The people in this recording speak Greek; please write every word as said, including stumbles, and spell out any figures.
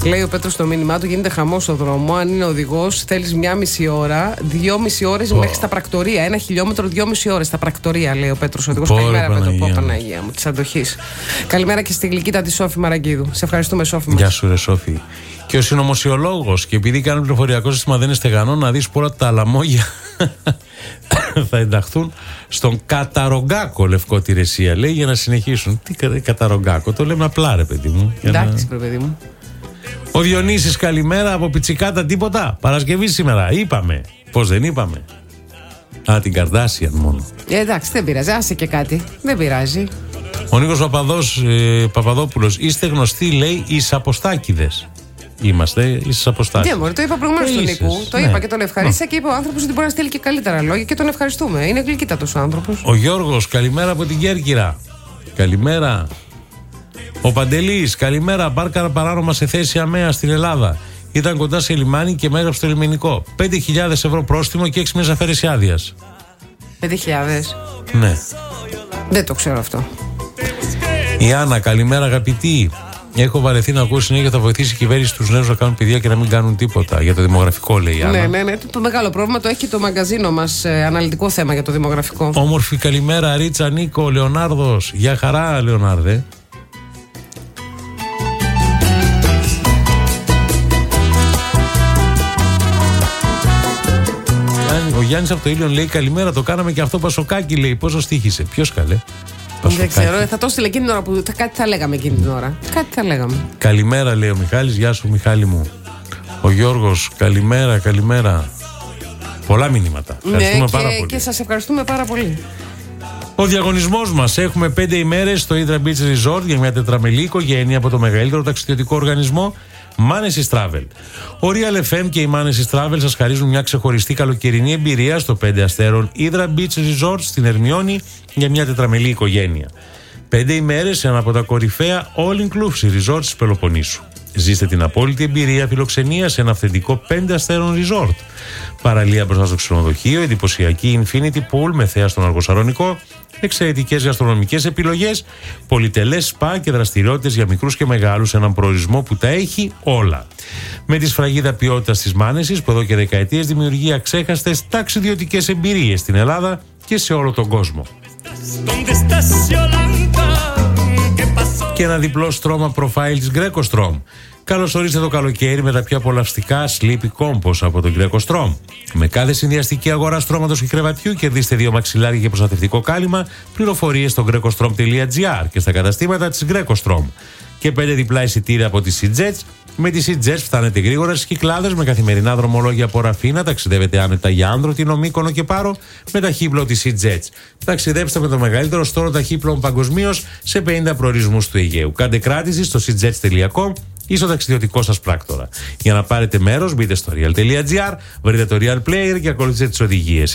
Λέει ο Πέτρος στο μήνυμά του: γίνεται χαμός στο δρόμο. Αν είναι οδηγός, θέλεις μία μισή ώρα, δυόμιση ώρες oh. μέχρι στα πρακτορία. Ένα χιλιόμετρο, δυόμιση ώρες στα πρακτορία, λέει ο Πέτρος οδηγός. Καλημέρα με το πω, Παναγία μου, της αντοχής. Καλημέρα και στη γλυκύτα τη Σόφη Μαραγκίδου. Σε ευχαριστούμε, Σόφη μας. Γεια σου, ρε Σόφη. Και ο συνωμοσιολόγος, και επειδή κάνει πληροφοριακό σύστημα δεν είναι στεγανό, να δεις πολλά τα λαμόγια θα ενταχθούν στον Καταρογκάκο Λευκό Τηρεσία. Λέει για να συνεχίσουν. Τι Καταρογκάκο, το λέμε απλά, ρε παιδί μου. Εντάξει, να... παιδί μου. Ο Διονύσης, καλημέρα από Πιτσικάτα, τίποτα. Παρασκευή σήμερα, είπαμε. Πώς δεν είπαμε. Α, την Καρδάσιαν μόνο. Ε, εντάξει, δεν πειράζει, άσε και κάτι. Δεν πειράζει. Ο Νίκος Παπαδός, ε, Παπαδόπουλος, είστε γνωστοί, λέει, εις Αποστάκηδες. Είμαστε εις Αποστάκηδες. Ναι, μωρέ, το είπα προηγουμένως στον Νίκο. Το ναι. είπα και τον ευχαρίστησα και είπε ο άνθρωπος ότι μπορεί να στείλει και καλύτερα λόγια και τον ευχαριστούμε. Είναι γλυκύτατος ο άνθρωπος. Ο Γιώργος, καλημέρα από την Κέρκυρα. Καλημέρα. Ο Παντελής, καλημέρα. Μπάρκα παράνομα σε θέση ΑΜΕΑ στην Ελλάδα. Ήταν κοντά σε λιμάνι και με έγραψε το λιμενικό. πέντε χιλιάδες ευρώ πρόστιμο και έξι μήνες αφαίρεση άδειας. πέντε χιλιάδες. Ναι. Δεν το ξέρω αυτό. Η Άννα, καλημέρα αγαπητή. Έχω βαρεθεί να ακούω συνέχεια θα βοηθήσει η κυβέρνηση τους νέους να κάνουν παιδιά και να μην κάνουν τίποτα. Για το δημογραφικό, λέει η Άννα. Ναι, ναι, ναι. Το μεγάλο πρόβλημα το έχει το μαγκαζίνο μας. Ε, αναλυτικό θέμα για το δημογραφικό. Όμορφη καλημέρα, Ρίτσα, Νίκο, Λεωνάρδος. Γεια χαρά, Λεωνάρδε. Ο Γιάννης από το Ήλιον λέει καλημέρα. Το κάναμε και αυτό Πασοκάκι, λέει. Πόσο στοίχησε. Ποιος καλέ. Δεν ξέρω, θα το στείλε εκείνη την ώρα που κάτι θα λέγαμε εκείνη την ώρα. Κάτι θα λέγαμε. Καλημέρα, λέει ο Μιχάλης. Γεια σου, Μιχάλη μου. Ο Γιώργος, καλημέρα, καλημέρα. Πολλά μηνύματα. Ευχαριστούμε ναι, πάρα και, πολύ. Και σας ευχαριστούμε πάρα πολύ. Ο διαγωνισμός μας. Έχουμε πέντε ημέρες στο Hydra Beach Resort για μια τετραμελή οικογένεια από το μεγαλύτερο ταξιδιωτικό οργανισμό Manesis Travel. Ο Real εφ εμ και η Manesis Travel σας χαρίζουν μια ξεχωριστή καλοκαιρινή εμπειρία στο πέντε αστέρων Hydra Beach Resort στην Ερμιόνη για μια τετραμελή οικογένεια. Πέντε ημέρες σε ένα από τα κορυφαία all-inclusive resort της Πελοποννήσου. Ζήστε την απόλυτη εμπειρία φιλοξενία σε ένα αυθεντικό πέντε αστέρων resort. Παραλία μπροστά στο ξενοδοχείο, εντυπωσιακή infinity pool με θέα στον Αργοσαρονικό, εξαιρετικές γαστρονομικές επιλογές, πολυτελές σπα και δραστηριότητες για μικρούς και μεγάλους σε έναν προορισμό που τα έχει όλα. Με τη σφραγίδα ποιότητας της Manesis που εδώ και δεκαετίες δημιουργεί αξέχαστες ταξιδιωτικές εμπειρίες στην Ελλάδα και σε όλο τον κόσμο. Και ένα διπλό στρώμα profile της Greco Strom. Καλώς ορίστε το καλοκαίρι με τα πιο απολαυστικά Sleepy Compos από τον Greco Strom. Με κάθε συνδυαστική αγορά στρώματος και κρεβατιού κερδίστε δύο μαξιλάρια και προστατευτικό κάλυμα. Πληροφορίες στο greco strom τελεία gr και στα καταστήματα της Greco Strom. Και πέντε διπλά εισιτήρια από τη SeaJets. Με τη SeaJets φτάνετε γρήγορα στις Κυκλάδες με καθημερινά δρομολόγια από Ραφίνα. Ταξιδεύετε άνετα για Άνδρο, Μύκονο και Πάρο με ταχύπλο της SeaJets. Ταξιδέψτε με το μεγαλύτερο στόλο ταχύπλων παγκοσμίως σε πενήντα προορισμούς του Αιγαίου. Κάντε κράτηση στο seajets τελεία com ή στο ταξιδιωτικό σας πράκτορα. Για να πάρετε μέρος μπείτε στο real τελεία gr, βρείτε το Real Player και ακολουθήστε τις οδηγίες.